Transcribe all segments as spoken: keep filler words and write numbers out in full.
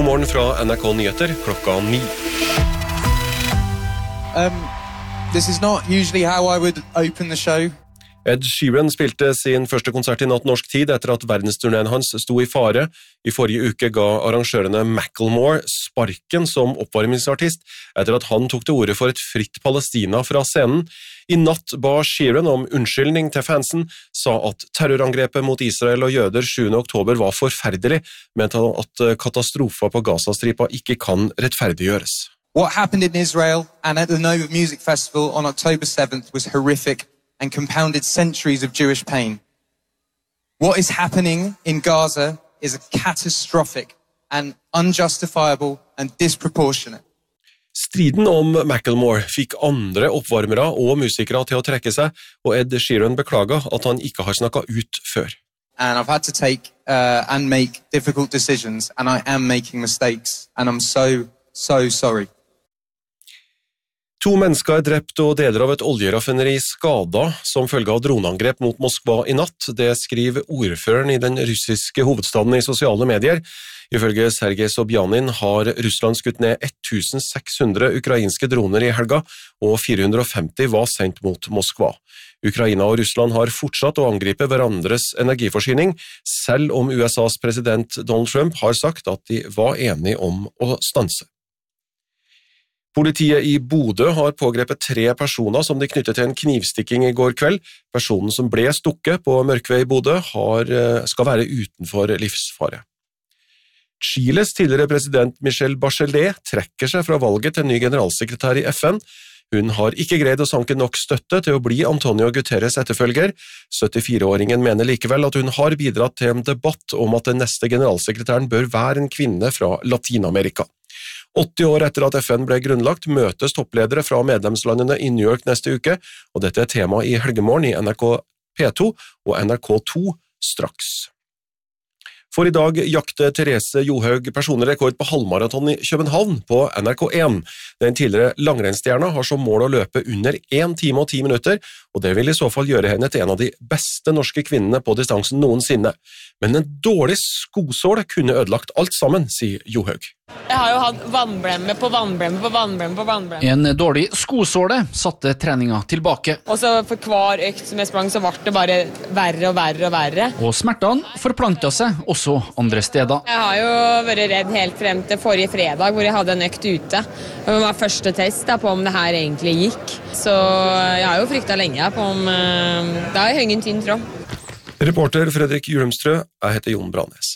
morgen fra N R K Nyheter klokka ni. Um, this is not usually how I would open the show. Ed Sheeran spilte sin første konsert i natt norsk tid etter at verdensturneen hans sto i fare. I forrige uke ga arrangørene Macklemore sparken som oppvarmingsartist etter at han tok til orde for et fritt Palestina fra scenen. I natt ba Sheeran om unnskyldning til fansen, sa at terrorangrepet mot Israel og jøder sjuende oktober var forferdelig, mente at katastrofa på Gazastripa ikke kan rettferdiggjøres. What happened in Israel and at the Nova Music Festival on October seventh was horrific and compounded centuries of Jewish pain. What is happening in Gaza is catastrophic and unjustifiable and disproportionate. Striden om Macklemore fikk andre oppvarmere og musikere til å trekke seg, og Ed Sheeran beklaget at han ikke har snakket ut før. And I've had to take uh, and make difficult decisions, and I am making mistakes, and I'm so, so sorry. To mennesker er drept og deler av et oljeraffineri skada som følge av droneangrep mot Moskva i natt. Det skriver ordføreren i den russiske hovedstaden i sosiale medier. Ifølge Sergej Sobjanin har Russland skutt ned seks hundre ukrainske droner i helga, og fire hundre og femti var sendt mot Moskva. Ukraina og Russland har fortsatt å angripe hverandres energiforsyning, selv om U S A's president Donald Trump har sagt at de var enige om å stanse. Politiet i Bodø har pågrepet tre personer som de knyttet til en knivstikking i går kveld. Personen som ble stukket på Mørkved i Bodø har, skal være utenfor livsfare. Chiles tidligere president Michelle Bachelet trekker seg fra valget til ny generalsekretær i F N. Hun har ikke greid å sanke nok støtte til å bli Antonio Guterres etterfølger. syttifire-åringen mener likevel at hun har bidratt til en debatt om at den neste generalsekretæren bør være en kvinne fra Latinamerika. åtti år etter at F N ble grunnlagt, møtes toppledere fra medlemslandene i New York neste uke, og dette er tema i Helgemorgen i N R K P to og N R K to straks. For i dag jakte Therese Johaug personlig rekord på halvmaraton i København på N R K én. Den tidligere langrennsstjerna har som mål å løpe under én time og ti minutter, og det vil i så fall gjøre henne til en av de beste norske kvinnene på distansen noensinne. Men en dårlig skosål kunne ødelagt alt sammen, sier Johaug. Jeg har jo hatt vannblemme på vannblemme på vannblemme på vannblemme. En dårlig skosåle satte treninga tilbake. Og så for hver økt som jeg sprang, så ble det bare verre og verre og verre. Og smertene forplantet seg også andre steder. Jeg har jo vært redd helt frem til forrige fredag, hvor jeg hadde en økt ute. Det var første test da, på om det her egentlig gikk. Så jeg har jo fryktet lenge på om det har jeg hengt tynn tråd. Reporter Fredrik Julumstrø, jeg heter Jon Brannes.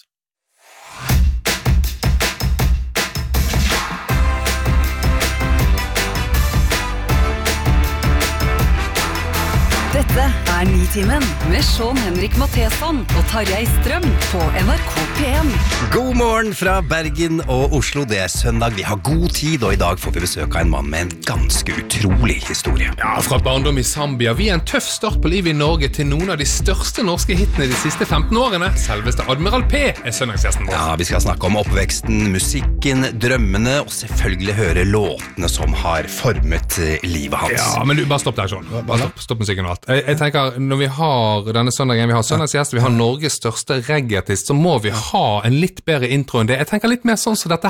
Dette er Nitimen med Sean Henrik Matheson og Tarjei Strøm på N R K P én. God morgen fra Bergen og Oslo. Det er søndag, vi har god tid, og i dag får vi besøk av en mann med en ganske utrolig historie. Ja, fra barndom i Zambia. Vi er en tøff start på livet i Norge til noen av de største norske hitene de siste femten årene. Selveste Admiral P er søndagsgjesten vår. Ja, vi skal snakke om oppveksten, musikken, drømmene, og selvfølgelig høre låtene som har formet livet hans. Ja, men du, bare stopp der, Sean. Bare stopp, stopp musikken og alt. Jeg, jeg tenker, når vi har denne søndagen, vi har søndagsgjest, vi har Norges største reggaeartist, så må vi ha en litt bedre intro enn det. Jeg tenker litt mer sånn som dette